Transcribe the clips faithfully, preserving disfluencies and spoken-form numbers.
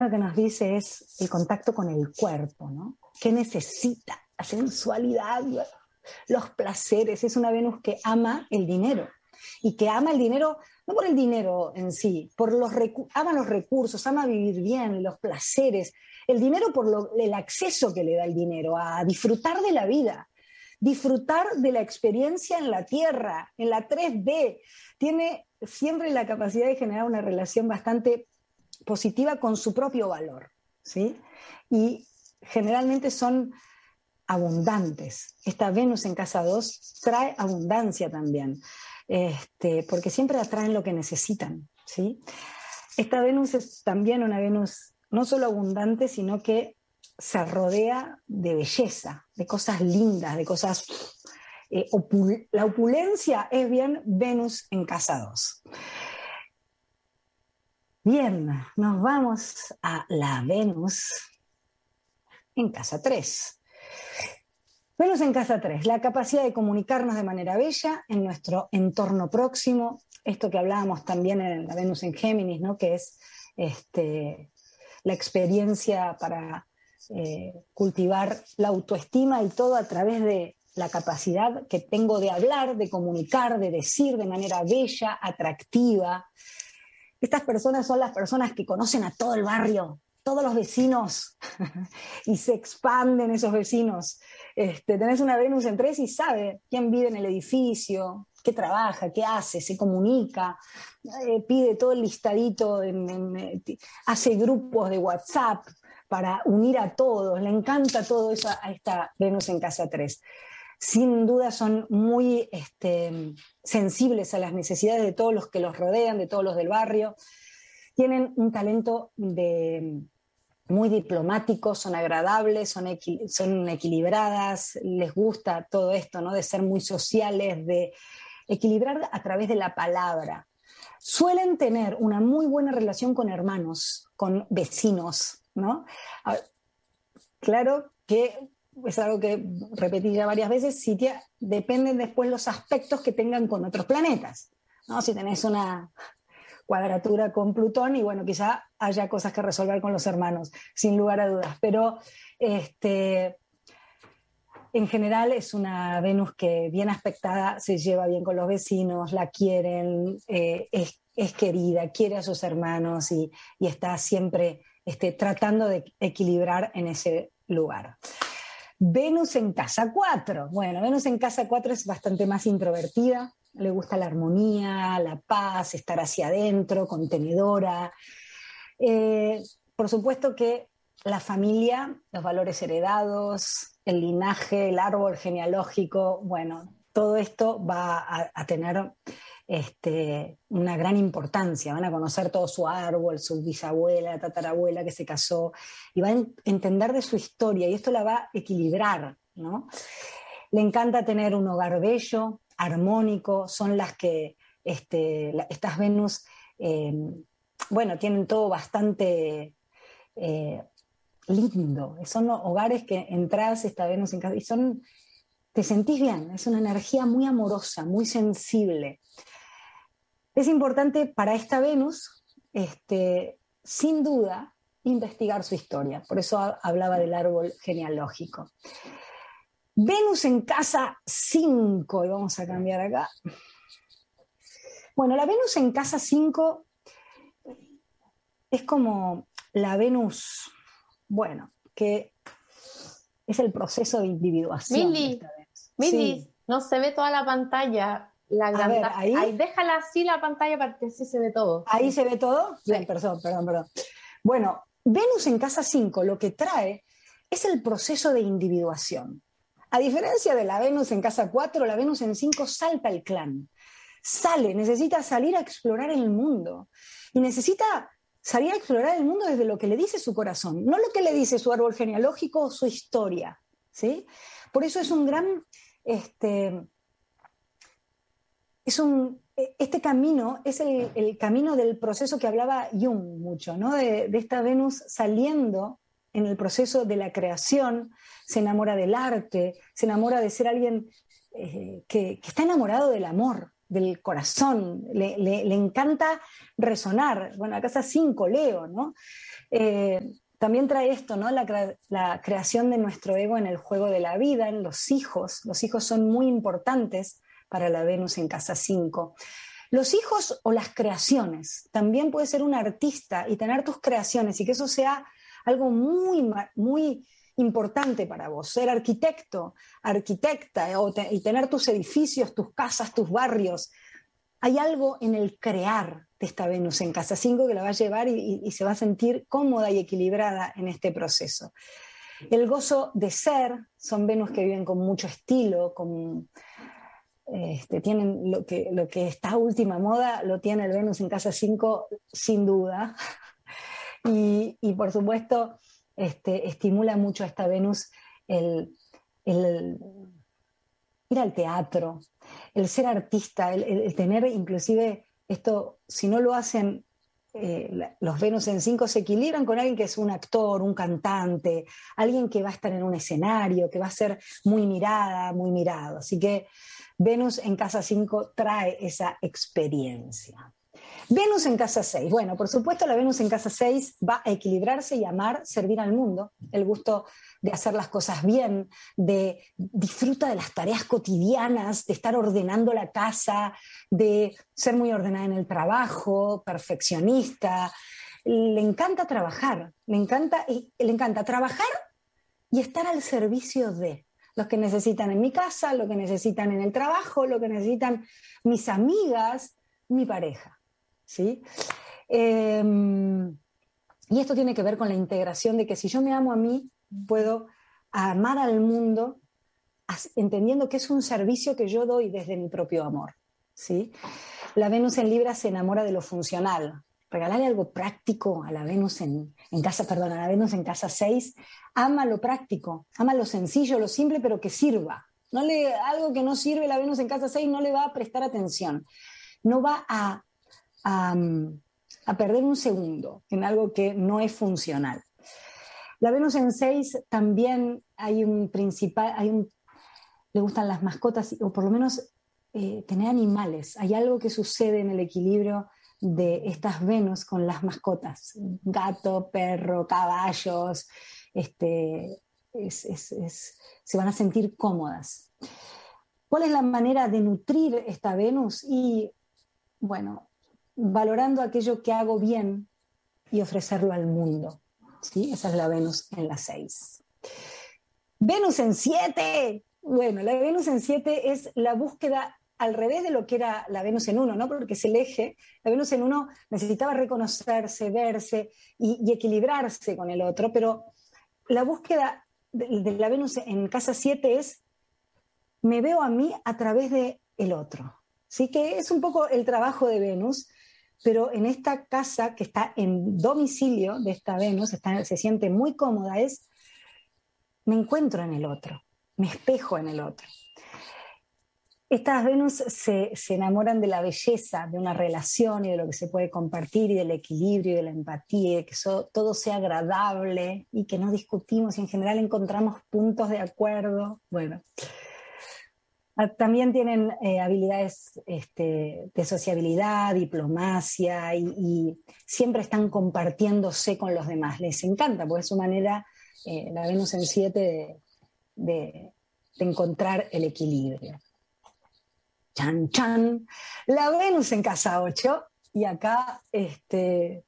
que nos dice es el contacto con el cuerpo, ¿no? ¿Qué necesita? La sensualidad, los placeres. Es una Venus que ama el dinero y que ama el dinero, no por el dinero en sí, por los recu- ama los recursos, ama vivir bien, los placeres. El dinero por lo, el acceso que le da el dinero a disfrutar de la vida, disfrutar de la experiencia en la Tierra, en la tres D. Tiene siempre la capacidad de generar una relación bastante positiva con su propio valor, ¿sí? Y generalmente son abundantes. Esta Venus en casa dos trae abundancia también, este, porque siempre atraen lo que necesitan, ¿sí? Esta Venus es también una Venus no solo abundante, sino que se rodea de belleza, de cosas lindas, de cosas... Eh, opul- la opulencia es bien Venus en casa dos. Bien, nos vamos a la Venus en casa tres. Venus en casa tres, la capacidad de comunicarnos de manera bella en nuestro entorno próximo, esto que hablábamos también en la Venus en Géminis, ¿no? Que es este, la experiencia para eh, cultivar la autoestima y todo a través de la capacidad que tengo de hablar, de comunicar, de decir de manera bella, atractiva. Estas personas son las personas que conocen a todo el barrio, todos los vecinos, y se expanden esos vecinos. Este, tenés una Venus en tres y sabe quién vive en el edificio, qué trabaja, qué hace, se comunica, eh, pide todo el listadito, en, en, hace grupos de WhatsApp para unir a todos. Le encanta todo eso a esta Venus en casa tres. Sin duda son muy este, sensibles a las necesidades de todos los que los rodean, de todos los del barrio. Tienen un talento de, muy diplomático, son agradables, son, equi- son equilibradas, les gusta todo esto, ¿no? De ser muy sociales, de equilibrar a través de la palabra. Suelen tener una muy buena relación con hermanos, con vecinos, ¿no? Claro que es algo que repetí ya varias veces, si te, dependen después los aspectos que tengan con otros planetas, ¿no? Si tenés una cuadratura con Plutón, y bueno, quizá haya cosas que resolver con los hermanos, sin lugar a dudas, pero este, en general es una Venus que bien aspectada se lleva bien con los vecinos, la quieren, eh, es, es querida, quiere a sus hermanos y, y está siempre este, tratando de equilibrar en ese lugar. Venus en casa cuatro. Bueno, Venus en casa cuatro es bastante más introvertida, le gusta la armonía, la paz, estar hacia adentro, contenedora. Eh, por supuesto que la familia, los valores heredados, el linaje, el árbol genealógico, bueno, todo esto va a, a tener este, una gran importancia. Van a conocer todo su árbol, su bisabuela, tatarabuela que se casó, y van a entender de su historia, y esto la va a equilibrar, ¿no? Le encanta tener un hogar bello, armónico, son las que este, la, estas Venus, eh, bueno, tienen todo bastante eh, lindo. Son hogares que entras, esta Venus en casa, y son, te sentís bien, es una energía muy amorosa, muy sensible. Es importante para esta Venus, este, sin duda, investigar su historia. Por eso hablaba del árbol genealógico. Venus en casa cinco, y vamos a cambiar acá. Bueno, la Venus en casa cinco es como la Venus, bueno, que es el proceso de individuación de Mindy, esta Venus. Mindy, Sí. no se ve toda la pantalla. La A ver, agrandaste. ahí, Ahí, déjala así la pantalla para que así se ve todo. ahí Sí. se ve todo. Bien, Sí. perdón, perdón, perdón. Bueno, Venus en casa cinco lo que trae es el proceso de individuación. A diferencia de la Venus en casa cuatro, la Venus en cinco salta el clan. Sale, necesita salir a explorar el mundo. Y necesita salir a explorar el mundo desde lo que le dice su corazón, no lo que le dice su árbol genealógico o su historia, ¿sí? Por eso es un gran... Este, es un, este camino es el, el camino del proceso que hablaba Jung mucho, ¿no? De, de esta Venus saliendo en el proceso de la creación, se enamora del arte, se enamora de ser alguien eh, que, que está enamorado del amor, del corazón, le, le, le encanta resonar. Bueno, acá está cinco, Leo, ¿no? Eh, también trae esto, ¿no? La, cre- la creación de nuestro ego en el juego de la vida, en los hijos. Los hijos son muy importantes para la Venus en casa cinco. Los hijos o las creaciones. También puedes ser un artista y tener tus creaciones y que eso sea algo muy, muy importante para vos. Ser arquitecto, arquitecta o te, y tener tus edificios, tus casas, tus barrios. Hay algo en el crear de esta Venus en casa cinco que la va a llevar y, y, y se va a sentir cómoda y equilibrada en este proceso. El gozo de ser, son Venus que viven con mucho estilo, con, este, tienen lo que, lo que está última moda, lo tiene el Venus en casa cinco sin duda. Y, y por supuesto, este, estimula mucho a esta Venus el, el ir al teatro, el ser artista, el, el, el tener inclusive esto, si no lo hacen, eh, los Venus en cinco se equilibran con alguien que es un actor, un cantante, alguien que va a estar en un escenario, que va a ser muy mirada, muy mirado. Así que Venus en casa cinco trae esa experiencia. Venus en casa seis. Bueno, por supuesto la Venus en casa seis va a equilibrarse y amar, servir al mundo, el gusto de hacer las cosas bien, de disfruta de las tareas cotidianas, de estar ordenando la casa, de ser muy ordenada en el trabajo, perfeccionista. Le encanta trabajar, le encanta, le encanta trabajar y estar al servicio de los que necesitan en mi casa, lo que necesitan en el trabajo, lo que necesitan mis amigas, mi pareja. ¿Sí? Eh, y esto tiene que ver con la integración de que si yo me amo a mí, puedo amar al mundo entendiendo que es un servicio que yo doy desde mi propio amor. ¿Sí? La Venus en Libra se enamora de lo funcional. Regalarle algo práctico a la Venus en, en casa, perdón, a la Venus en casa seis, ama lo práctico, ama lo sencillo, lo simple, pero que sirva. No le, algo que no sirve la Venus en casa seis no le va a prestar atención. No va a A, a perder un segundo en algo que no es funcional. La Venus en seis también hay un principal, hay un, le gustan las mascotas, o por lo menos eh, tener animales. Hay algo que sucede en el equilibrio de estas Venus con las mascotas. Gato, perro, caballos, este, es, es, es, se van a sentir cómodas. ¿Cuál es la manera de nutrir esta Venus? Y, bueno, valorando aquello que hago bien y ofrecerlo al mundo. ¿Sí? Esa es la Venus en la seis. Venus en siete. Bueno, la Venus en siete es la búsqueda al revés de lo que era la Venus en uno, ¿no? Porque es el eje. La Venus en uno necesitaba reconocerse, verse y, y equilibrarse con el otro, pero la búsqueda de, de la Venus en casa siete es me veo a mí a través de el otro. ¿Sí? Que es un poco el trabajo de Venus, pero en esta casa que está en domicilio de esta Venus, está, se siente muy cómoda, es me encuentro en el otro, me espejo en el otro. Estas Venus se, se enamoran de la belleza de una relación y de lo que se puede compartir y del equilibrio y de la empatía, y de que so, todo sea agradable y que no discutimos y en general encontramos puntos de acuerdo. Bueno, también tienen eh, habilidades este, de sociabilidad, diplomacia y, y siempre están compartiéndose con los demás. Les encanta, porque es su manera, eh, la Venus en siete, de, de, de encontrar el equilibrio. Chan, chan. La Venus en casa ocho, y acá, este,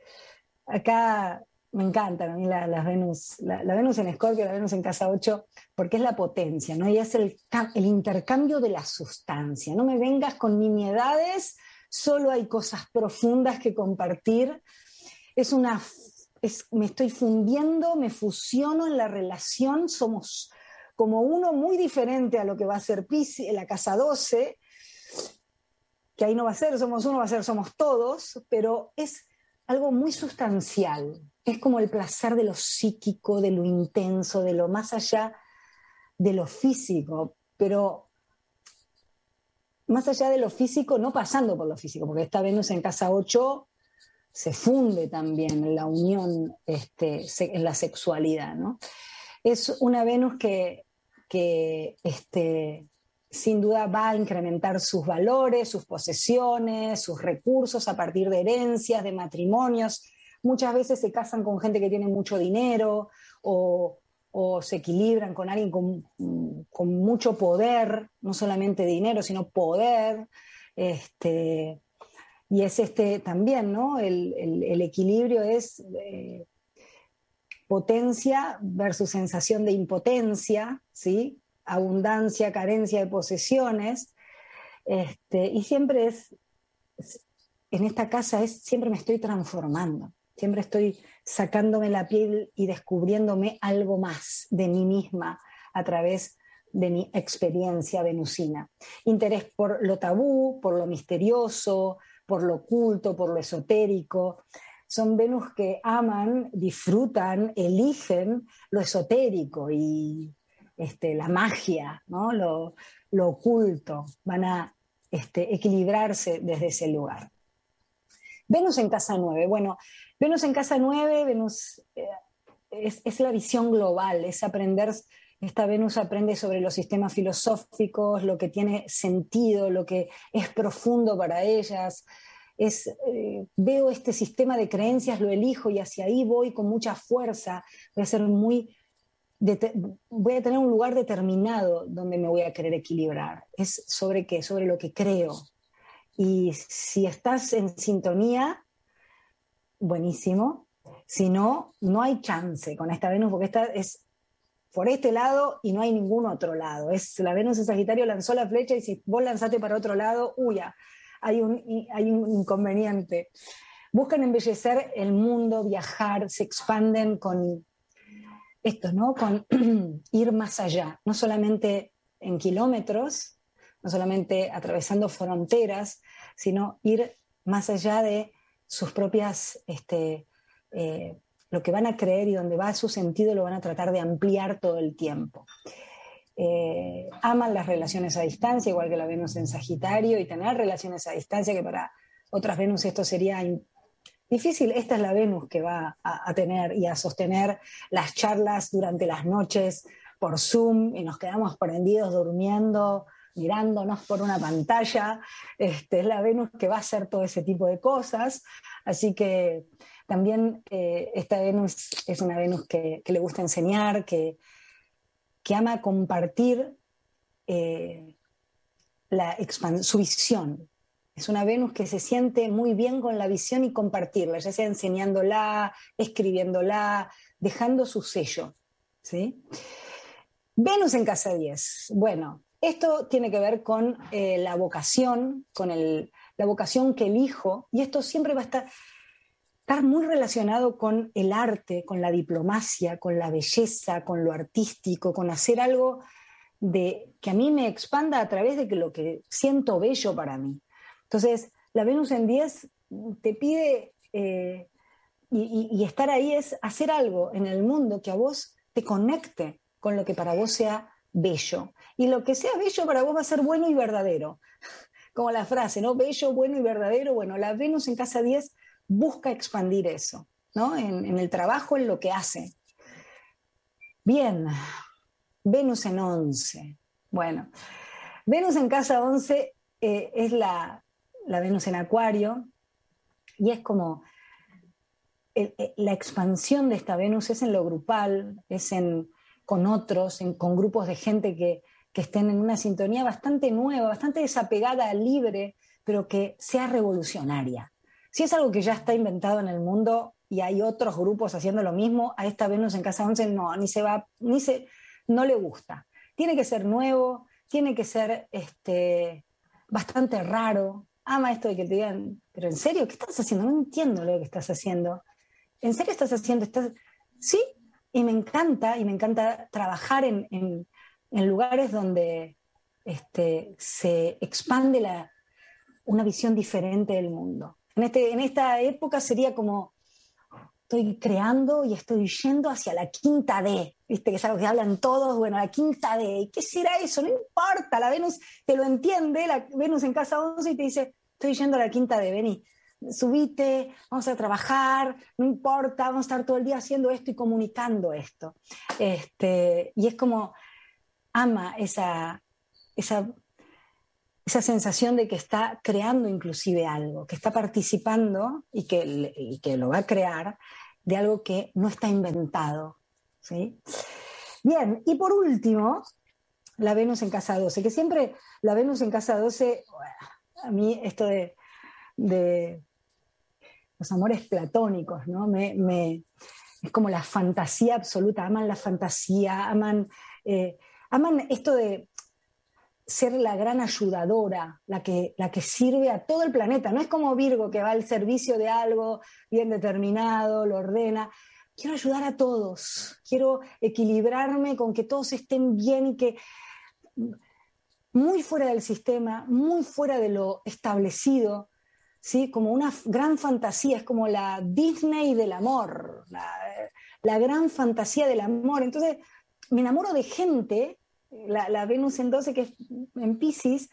acá me encantan a mí la, las Venus, la, la Venus en Escorpio, la Venus en casa ocho, porque es la potencia, ¿no? Y es el, el intercambio de la sustancia. No me vengas con nimiedades, solo hay cosas profundas que compartir. Es una, es, me estoy fundiendo, me fusiono en la relación, somos como uno muy diferente a lo que va a ser Piscis, la casa doce, que ahí no va a ser somos uno, va a ser somos todos, pero es algo muy sustancial. Es como el placer de lo psíquico, de lo intenso, de lo más allá de lo físico, pero más allá de lo físico, no pasando por lo físico, porque esta Venus en casa ocho se funde también en la unión, este, en la sexualidad, ¿no? Es una Venus que, que este, sin duda va a incrementar sus valores, sus posesiones, sus recursos a partir de herencias, de matrimonios. muchas veces se casan con gente que tiene mucho dinero o, o se equilibran con alguien con, con mucho poder, no solamente dinero, sino poder. Este, y es este también, ¿no? El, el, el equilibrio es eh, potencia versus sensación de impotencia, ¿sí? Abundancia, carencia de posesiones. Este, y siempre es, en esta casa es, siempre me estoy transformando, siempre estoy sacándome la piel y descubriéndome algo más de mí misma a través de mi experiencia venusina. Interés por lo tabú, por lo misterioso, por lo oculto, por lo esotérico. Son Venus que aman, disfrutan, eligen lo esotérico y este, la magia, ¿no? lo, lo oculto. Van a este, equilibrarse desde ese lugar. Venus en casa nueve. Bueno, Venus en casa nueve, Venus eh, es, es la visión global, es aprender. Esta Venus aprende sobre los sistemas filosóficos, lo que tiene sentido, lo que es profundo para ellas. Es, eh, veo este sistema de creencias, lo elijo y hacia ahí voy con mucha fuerza. Voy a ser muy, de, voy a tener un lugar determinado donde me voy a querer equilibrar. ¿Es sobre qué? Sobre lo que creo. Y si estás en sintonía, buenísimo. Si no, no hay chance con esta Venus, porque esta es por este lado y no hay ningún otro lado. Es, la Venus en Sagitario lanzó la flecha y si vos lanzaste para otro lado, uy, hay un, hay un inconveniente. Buscan embellecer el mundo, viajar, se expanden con esto, ¿no? Con ir más allá, no solamente en kilómetros, no solamente atravesando fronteras, sino ir más allá de sus propias... Este, eh, lo que van a creer y donde va su sentido lo van a tratar de ampliar todo el tiempo. Eh, aman las relaciones a distancia, igual que la Venus en Sagitario, y tener relaciones a distancia, que para otras Venus esto sería difícil. Esta es la Venus que va a, a tener y a sostener las charlas durante las noches por Zoom y nos quedamos prendidos durmiendo, mirándonos por una pantalla. Este, es la Venus que va a hacer todo ese tipo de cosas. Así que también eh, esta Venus es una Venus que, que le gusta enseñar, que, que ama compartir eh, la su visión. Es una Venus que se siente muy bien con la visión y compartirla, ya sea enseñándola, escribiéndola, dejando su sello, ¿sí? Venus en casa diez. Bueno, esto tiene que ver con eh, la vocación, con el, la vocación que elijo, y esto siempre va a estar... estar muy relacionado con el arte, con la diplomacia, con la belleza, con lo artístico, con hacer algo de, que a mí me expanda a través de que lo que siento bello para mí. Entonces, la Venus en diez te pide, eh, y, y, y estar ahí es hacer algo en el mundo que a vos te conecte con lo que para vos sea bello. Y lo que sea bello para vos va a ser bueno y verdadero. Como la frase, ¿no? Bello, bueno y verdadero. Bueno, la Venus en casa diez busca expandir eso, ¿no? En, en el trabajo, en lo que hace. Bien, Venus en once. Bueno, Venus en casa once eh, es la, la Venus en Acuario y es como el, el, la expansión de esta Venus es en lo grupal, es en, con otros, en, con grupos de gente que, que estén en una sintonía bastante nueva, bastante desapegada, libre, pero que sea revolucionaria. Si es algo que ya está inventado en el mundo y hay otros grupos haciendo lo mismo, a esta Venus en casa once no, ni se va, ni se, no le gusta. Tiene que ser nuevo, tiene que ser este, bastante raro. Ama esto de que te digan, pero ¿en serio? ¿Qué estás haciendo? No entiendo lo que estás haciendo. ¿En serio estás haciendo? ¿Estás... Sí, y me encanta, y me encanta trabajar en, en, en lugares donde este, se expande la, una visión diferente del mundo. En, este, en esta época sería como, estoy creando y estoy yendo hacia la quinta D, ¿viste? Que es algo que hablan todos, bueno, la quinta D. ¿Y qué será eso? No importa, la Venus te lo entiende, la Venus en casa once y te dice, estoy yendo a la quinta D, vení, subite, vamos a trabajar, no importa, vamos a estar todo el día haciendo esto y comunicando esto. Este, y es como, ama esa, esa esa sensación de que está creando inclusive algo, que está participando y que, y que lo va a crear de algo que no está inventado, ¿sí? Bien, y por último, la Venus en casa doce, que siempre la Venus en casa doce, a mí esto de, de los amores platónicos, ¿no? Me, me, es como la fantasía absoluta, aman la fantasía, aman, eh, aman esto de ser la gran ayudadora, la que, la que sirve a todo el planeta. No es como Virgo, que va al servicio de algo bien determinado, lo ordena. Quiero ayudar a todos, quiero equilibrarme con que todos estén bien y que muy fuera del sistema, muy fuera de lo establecido, ¿sí? Como una gran fantasía, es como la Disney del amor, la, la gran fantasía del amor. Entonces, me enamoro de gente, la, la Venus en doce, que es en Piscis,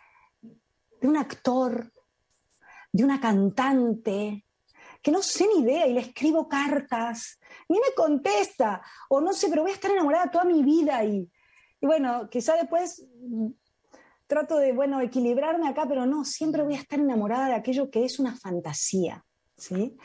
de un actor, de una cantante, que no sé ni idea, y le escribo cartas, ni me contesta, o no sé, pero voy a estar enamorada toda mi vida, y, y bueno, quizá después trato de, bueno, equilibrarme acá, pero no, siempre voy a estar enamorada de aquello que es una fantasía, ¿sí?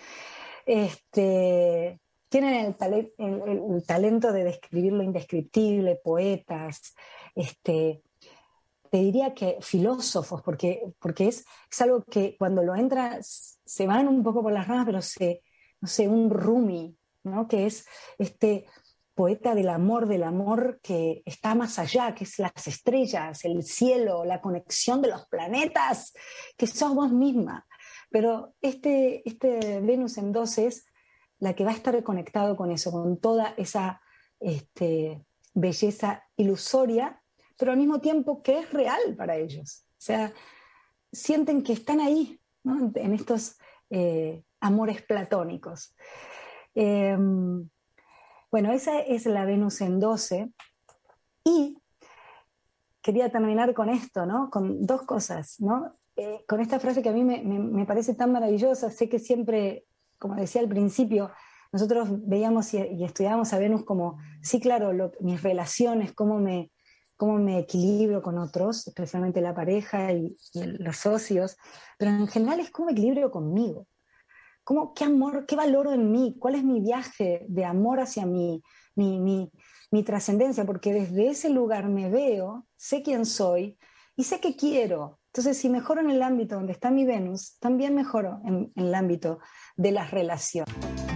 Este, tienen el, tale- el, el, el talento de describir lo indescriptible, poetas, este, te diría que filósofos, porque, porque es, es algo que cuando lo entras se van un poco por las ramas, pero se, no sé, un Rumi, ¿no? Que es este poeta del amor, del amor que está más allá, que es las estrellas, el cielo, la conexión de los planetas, que sos vos misma. Pero este, este Venus en doce es la que va a estar conectado con eso, con toda esa este, belleza ilusoria, pero al mismo tiempo que es real para ellos. O sea, sienten que están ahí, ¿no? En estos eh, amores platónicos. Eh, bueno, esa es la Venus en doce. Y quería terminar con esto, ¿no? Con dos cosas, ¿no? Eh, con esta frase que a mí me, me, me parece tan maravillosa. Sé que siempre, como decía al principio, nosotros veíamos y, y estudiábamos a Venus como, sí, claro, lo, mis relaciones, cómo me, cómo me equilibro con otros, especialmente la pareja y, y los socios, pero en general es cómo me equilibro conmigo. ¿Cómo, qué amor, qué valoro en mí? ¿Cuál es mi viaje de amor hacia mí, mi, mi, mi trascendencia? Porque desde ese lugar me veo, sé quién soy y sé qué quiero. Entonces, si mejoro en el ámbito donde está mi Venus, también mejoro en, en el ámbito de las relaciones.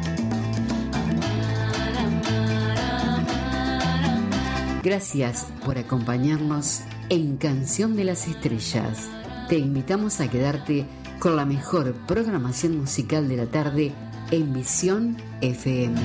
Gracias por acompañarnos en Canción de las Estrellas. Te invitamos a quedarte con la mejor programación musical de la tarde en Visión F M.